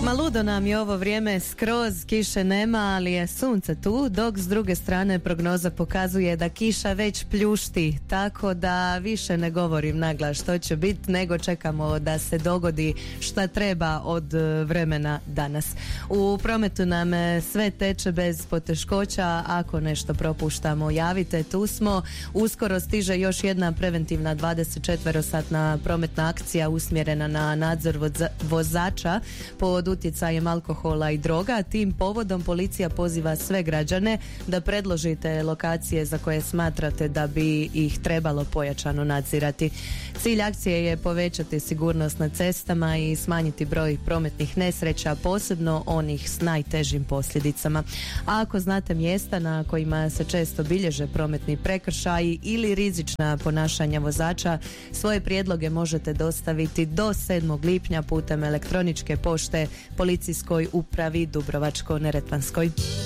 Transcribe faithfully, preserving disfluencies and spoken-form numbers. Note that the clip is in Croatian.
Ma ludo nam je ovo vrijeme, skroz kiše nema, ali je sunce tu, dok s druge strane prognoza pokazuje da kiša već pljušti, tako da više ne govorim naglas što će biti, nego čekamo da se dogodi šta treba od vremena danas. U prometu nam sve teče bez poteškoća, ako nešto propuštamo javite, tu smo. Uskoro stiže još jedna preventivna dvadesetčetverosatna prometna akcija usmjerena na nadzor voza- vozača pod utjecajem alkohola i droga. Tim povodom policija poziva sve građane da predložite lokacije za koje smatrate da bi ih trebalo pojačano nadzirati. Cilj akcije je povećati sigurnost na cestama i smanjiti broj prometnih nesreća, posebno onih s najtežim posljedicama. A ako znate mjesta na kojima se često bilježe prometni prekršaji ili rizična ponašanja vozača, svoje prijedloge možete dostaviti do sedmog lipnja putem elektroničke pošte Policijskoj upravi Dubrovačko-neretvanskoj.